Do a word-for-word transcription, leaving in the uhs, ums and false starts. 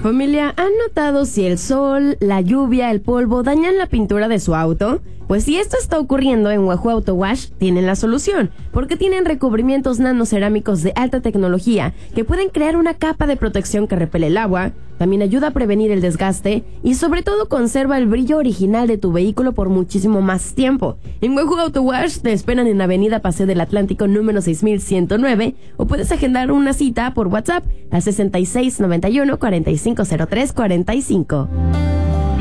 Familia, ¿han notado si el sol, la lluvia, el polvo dañan la pintura de su auto? Pues si esto está ocurriendo en Wahoo Auto Wash, tienen la solución, porque tienen recubrimientos nanocerámicos de alta tecnología que pueden crear una capa de protección que repele el agua, también ayuda a prevenir el desgaste y sobre todo conserva el brillo original de tu vehículo por muchísimo más tiempo. En Wahoo Auto Wash te esperan en Avenida Paseo del Atlántico número seis mil ciento nueve o puedes agendar una cita por WhatsApp al sesenta y seis noventa y uno cuarenta y cinco cero tres cuarenta y cinco.